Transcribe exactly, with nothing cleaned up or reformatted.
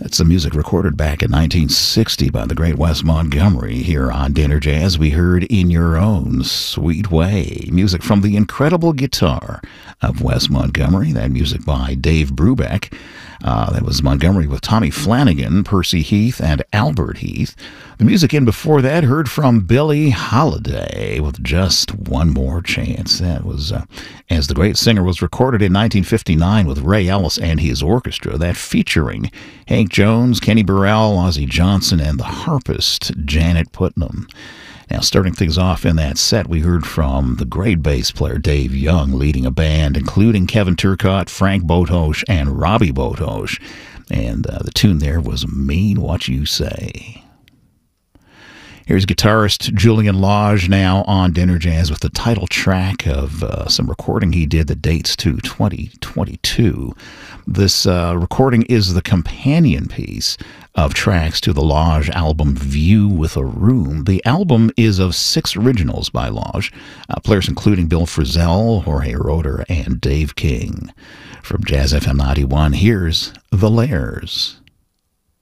That's the music recorded back in nineteen sixty by the great Wes Montgomery. Here on Dinner Jazz, we heard In Your Own Sweet Way, music from the incredible guitar of Wes Montgomery. That music by Dave Brubeck. Uh, that was Montgomery with Tommy Flanagan, Percy Heath, and Albert Heath. The music in before that heard from Billie Holiday with Just One More Chance. That was, uh, as the great singer, was recorded in nineteen fifty-nine with Ray Ellis and his orchestra. That featuring Hank Jones, Kenny Burrell, Ozzie Johnson, and the harpist Janet Putnam. Now, starting things off in that set, we heard from the great bass player Dave Young leading a band, including Kevin Turcotte, Frank Botosh, and Robbie Botosh. And uh, the tune there was Mean What You Say. Here's guitarist Julian Lage now on Dinner Jazz with the title track of uh, some recording he did that dates to twenty twenty-two. This uh, recording is the companion piece of tracks to the Lage album View with a Room. The album is of six originals by Lage, uh, players including Bill Frisell, Jorge Roeder, and Dave King. From Jazz F M ninety-one, here's The Lairs.